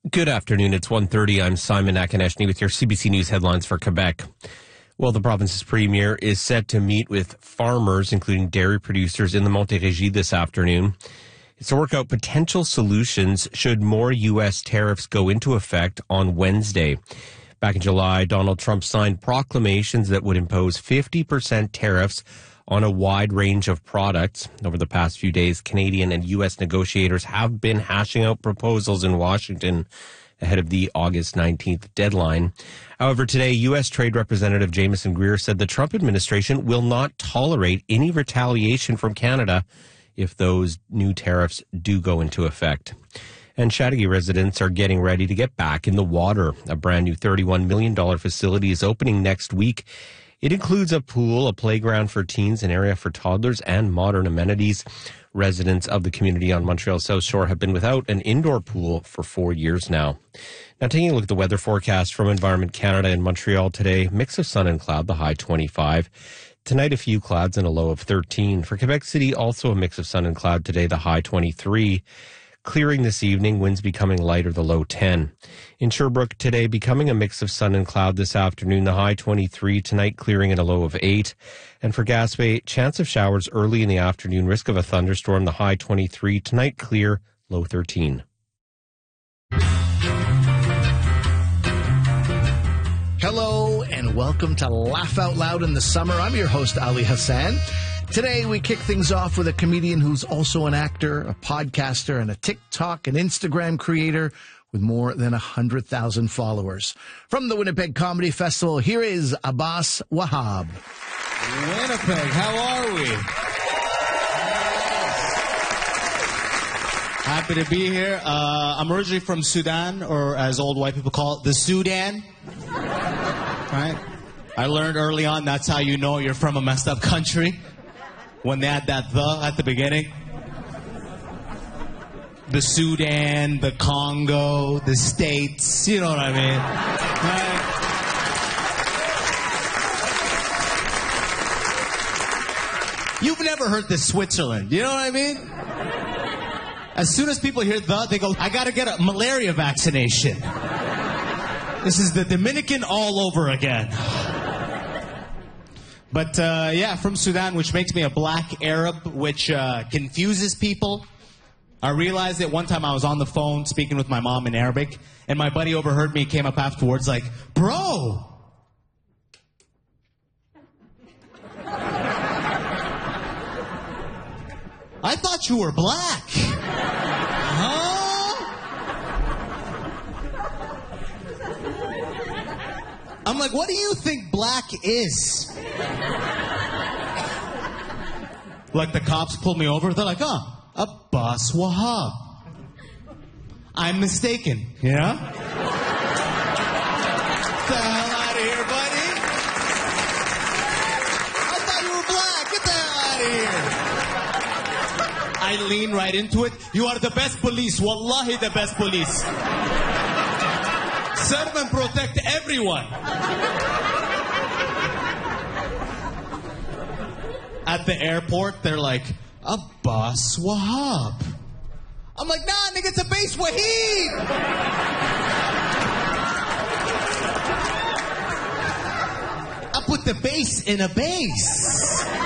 Good afternoon. It's 1:30. I'm Simon Akineshny with your CBC News headlines for Quebec. Well, the province's premier is set to meet with farmers, including dairy producers, in the Montérégie this afternoon. It's to work out potential solutions should more U.S. tariffs go into effect on Wednesday. Back in July, Donald Trump signed proclamations that would impose 50% tariffs on a wide range of products. Over the past few days, Canadian and U.S. negotiators have been hashing out proposals in Washington ahead of the August 19th deadline. However, today, U.S. Trade Representative Jameson Greer said the Trump administration will not tolerate any retaliation from Canada if those new tariffs do go into effect. And Chateauguay residents are getting ready to get back in the water. A brand new $31 million facility is opening next week. It includes a pool, a playground for teens, an area for toddlers, and modern amenities. Residents of the community on Montreal's South Shore have been without an indoor pool for 4 years now. Now, taking a look at the weather forecast from Environment Canada in Montreal today, mix of sun and cloud, the high 25. Tonight, a few clouds and a low of 13. For Quebec City, also a mix of sun and cloud today, the high 23. Clearing this evening, winds becoming lighter, the low 10. In Sherbrooke today, becoming a mix of sun and cloud this afternoon, the high 23. Tonight, clearing and a low of 8. And for Gaspé, chance of showers early in the afternoon, risk of a thunderstorm, the high 23. Tonight, clear, low 13. Hello and welcome to Laugh Out Loud in the Summer. I'm your host, Ali Hassan. Today, we kick things off with a comedian who's also an actor, a podcaster, and a TikTok and Instagram creator with more than 100,000 followers. From the Winnipeg Comedy Festival, here is Abbas Wahab. Winnipeg, how are we? Happy to be here. I'm originally from Sudan, or as old white people call it, the Sudan. Right? I learned early on that's how you know you're from a messed up country. When they had that "the" at the beginning. The Sudan, the Congo, the States, you know what I mean? Right? You've never heard the Switzerland, you know what I mean? As soon as people hear "the," they go, I gotta get a malaria vaccination. This is the Dominican all over again. But, yeah, from Sudan, which makes me a black Arab, which confuses people. I realized that one time I was on the phone speaking with my mom in Arabic, and my buddy overheard me, came up afterwards like, bro! I thought you were black. Huh? I'm like, what do you think black is? Like the cops pulled me over, they're like, Abbas Wahab. I'm mistaken, you know? Get the hell out of here, buddy. I thought you were black. Get the hell out of here. I lean right into it. You are the best police. Wallahi, the best police. Serve and protect everyone. At the airport, they're like, Abbas Wahab. I'm like, nah, nigga, it's a base Wahib. I put the base in a base.